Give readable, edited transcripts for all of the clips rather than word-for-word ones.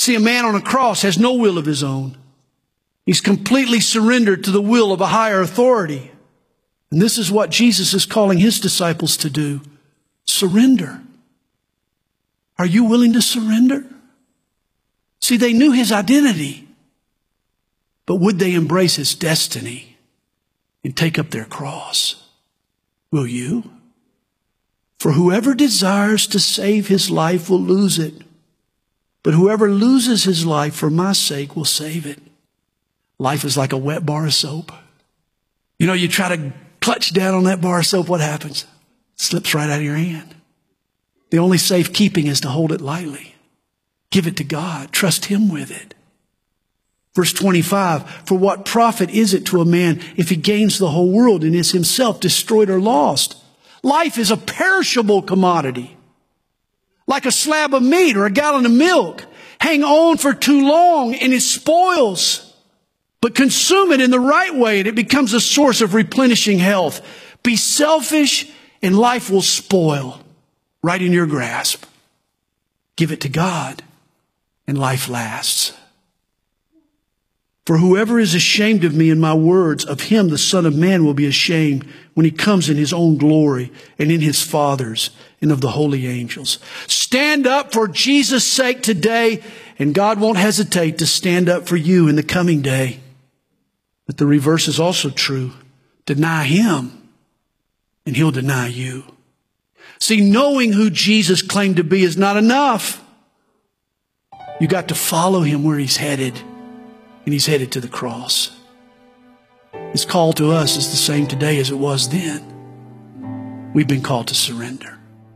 See, a man on a cross has no will of his own. He's completely surrendered to the will of a higher authority. And this is what Jesus is calling his disciples to do. Surrender. Are you willing to surrender? See, they knew his identity, but would they embrace his destiny and take up their cross? Will you? For whoever desires to save his life will lose it. But whoever loses his life for my sake will save it. Life is like a wet bar of soap. You know, you try to clutch down on that bar of soap, what happens? It slips right out of your hand. The only safekeeping is to hold it lightly. Give it to God. Trust him with it. Verse 25, for what profit is it to a man if he gains the whole world and is himself destroyed or lost? Life is a perishable commodity. Like a slab of meat or a gallon of milk. Hang on for too long and it spoils. But consume it in the right way and it becomes a source of replenishing health. Be selfish and life will spoil right in your grasp. Give it to God and life lasts. For whoever is ashamed of me and my words, of him the Son of Man will be ashamed when he comes in his own glory and in his Father's and of the holy angels. Stand up for Jesus' sake today, and God won't hesitate to stand up for you in the coming day. But the reverse is also true. Deny him, and he'll deny you. See, knowing who Jesus claimed to be is not enough. You got to follow him where he's headed. And he's headed to the cross. His call to us is the same today as it was then. We've been called to surrender.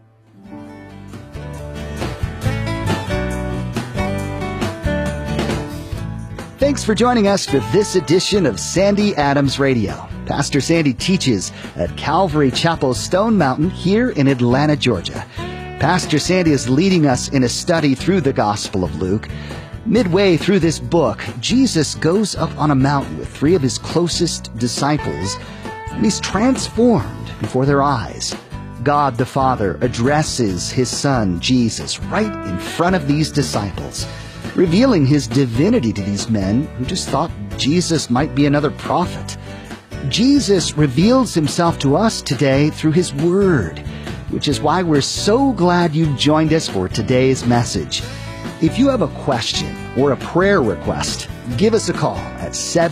Thanks for joining us for this edition of Sandy Adams Radio. Pastor Sandy teaches at Calvary Chapel Stone Mountain here in Atlanta, Georgia. Pastor Sandy is leading us in a study through the Gospel of Luke. Midway through this book, Jesus goes up on a mountain with three of his closest disciples, and he's transformed before their eyes. God the Father addresses his Son, Jesus, right in front of these disciples, revealing his divinity to these men who just thought Jesus might be another prophet. Jesus reveals himself to us today through his Word, which is why we're so glad you've joined us for today's message. If you have a question or a prayer request, give us a call at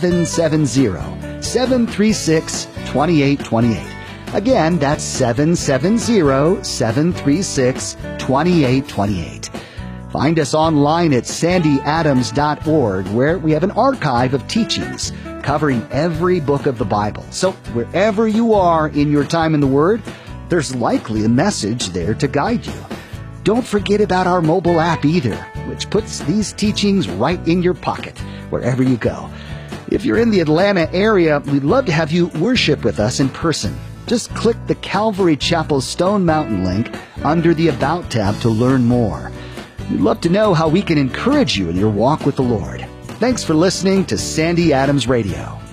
770-736-2828. Again, that's 770-736-2828. Find us online at sandyadams.org, where we have an archive of teachings covering every book of the Bible. So wherever you are in your time in the Word, there's likely a message there to guide you. Don't forget about our mobile app either, which puts these teachings right in your pocket wherever you go. If you're in the Atlanta area, we'd love to have you worship with us in person. Just click the Calvary Chapel Stone Mountain link under the About tab to learn more. We'd love to know how we can encourage you in your walk with the Lord. Thanks for listening to Sandy Adams Radio.